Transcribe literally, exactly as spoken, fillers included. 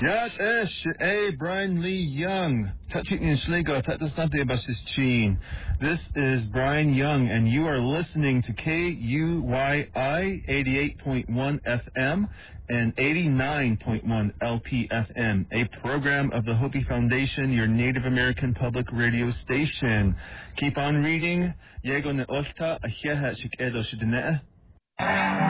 Yat Esh, A. Brian Lee Young. Touching in Schligo, Tatasante Basis Chin. This is Brian Young, and you are listening to K U Y I eighty-eight point one F M and eighty-nine point one L P F M, a program of the Hopi Foundation, your Native American public radio station. Keep on reading. Yego ne ofta, ahyeha shikedo shidene.